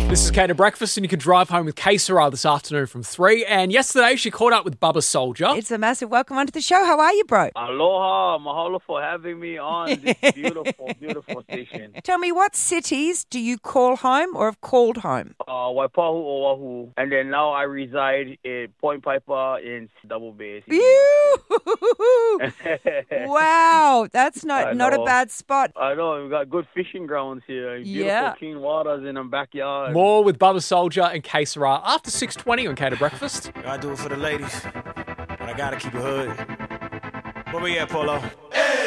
This is Kate at Breakfast, and you can drive home with K Sarah this afternoon from 3. And yesterday, she caught up with Bubba Soldier. It's a massive welcome onto the show. How are you, bro? Aloha, mahalo for having me on this beautiful, beautiful station. Tell me, what cities do you call home or have called home? Waipahu, Oahu, and then now I reside in Point Piper in Double Bay. Wow, that's not a bad spot. I know, we've got good fishing grounds here. Beautiful clean waters in the backyard. More with Bubba Soldier and K Sarah after 6:20 on Kate at Breakfast. I do it for the ladies, but I gotta keep it hood. Where we at, Polo? Hey!